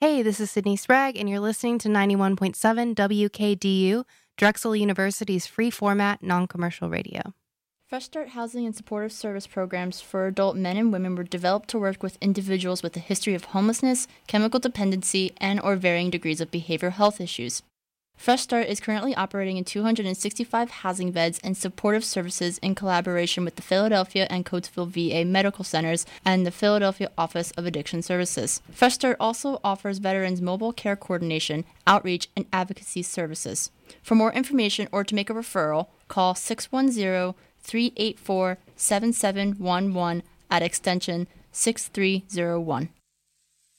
Hey, this is Sydney Sprague, and you're listening to 91.7 WKDU, Drexel University's free format, non-commercial radio. Fresh Start housing and supportive service programs for adult men and women were developed to work with individuals with a history of homelessness, chemical dependency, and/or varying degrees of behavioral health issues. Fresh Start is currently operating in 265 housing beds and supportive services in collaboration with the Philadelphia and Coatesville VA Medical Centers and the Philadelphia Office of Addiction Services. Fresh Start also offers veterans mobile care coordination, outreach, and advocacy services. For more information or to make a referral, call 610-384-7711 at extension 6301.